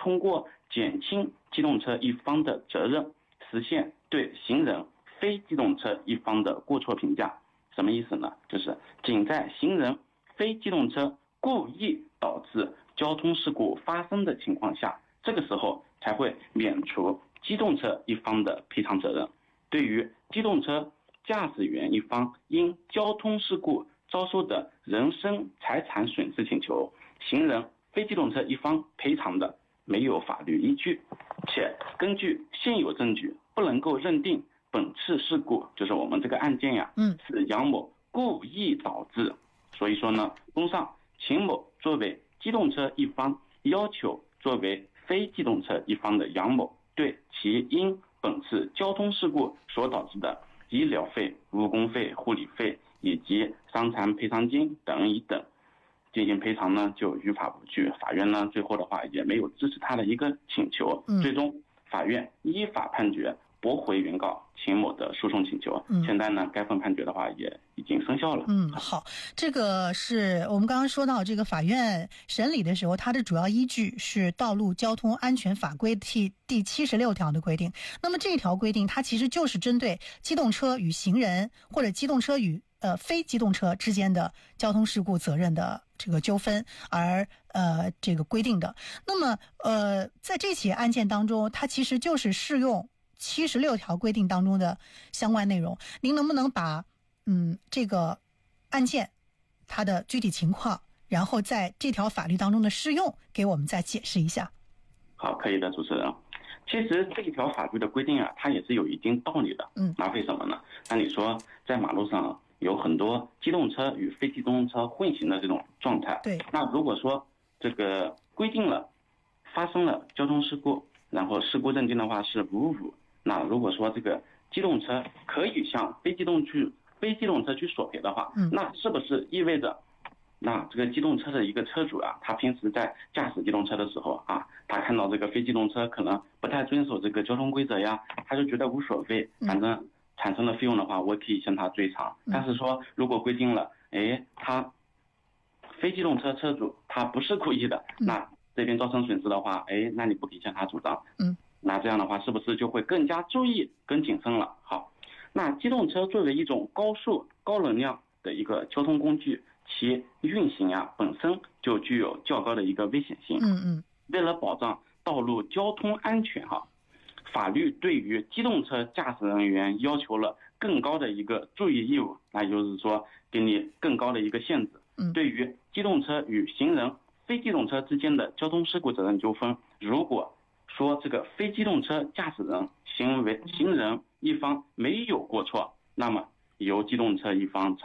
通过减轻机动车一方的责任，实现对行人、非机动车一方的过错评价。什么意思呢？就是仅在行人、非机动车故意导致交通事故发生的情况下，这个时候才会免除机动车一方的赔偿责任。对于机动车驾驶员一方因交通事故遭受的人身财产损失请求，行人、非机动车一方赔偿的没有法律依据，且根据现有证据不能够认定本次事故就是我们这个案件呀，是杨某故意导致。所以说呢，综上，秦某作为机动车一方要求作为非机动车一方的杨某对其因本次交通事故所导致的医疗费、误工费、护理费以及伤残赔偿金等一等进行赔偿呢，就于法不据。法院呢，最后的话也没有支持他的一个请求，最终法院依法判决驳回原告秦某的诉讼请求。现在呢，该份判决的话也已经生效了。 好，这个是我们刚刚说到这个法院审理的时候，它的主要依据是《道路交通安全法规》第76条的规定。那么这条规定它其实就是针对机动车与行人或者机动车与非机动车之间的交通事故责任的这个纠纷而这个规定的。那么在这起案件当中，它其实就是适用76条规定当中的相关内容。您能不能把这个案件它的具体情况，然后在这条法律当中的适用给我们再解释一下？ 好，可以的，主持人。其实这一条法律的规定啊，它也是有一定道理的。那为什么呢？那你说在马路上有很多机动车与非机动车混行的这种状态， 对。 那如果说这个规定了发生了交通事故，然后事故认定的话是555，那如果说这个机动车可以向非机动车去索赔的话，那是不是意味着那这个机动车的一个车主啊，他平时在驾驶机动车的时候啊，他看到这个非机动车可能不太遵守这个交通规则呀，他就觉得无所谓，反正产生的费用的话我可以向他追偿。但是说如果规定了他非机动车车主他不是故意的，那这边造成损失的话，那你不可以向他主张。那这样的话是不是就会更加注意跟谨慎了？好，那机动车作为一种高速高能量的一个交通工具，其运行啊本身就具有较高的一个危险性。为了保障道路交通安全法律对于机动车驾驶人员要求了更高的一个注意义务，那就是说给你更高的一个限制。对于机动车与行人、非机动车之间的交通事故责任纠纷，如果说这个非机动车驾驶人行人一方没有过错，那么由机动车一方